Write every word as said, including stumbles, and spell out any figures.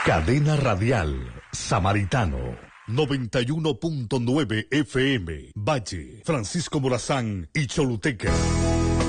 Cadena Radial Samaritano. noventa y uno punto nueve F M. Valle, Francisco Morazán y Choluteca.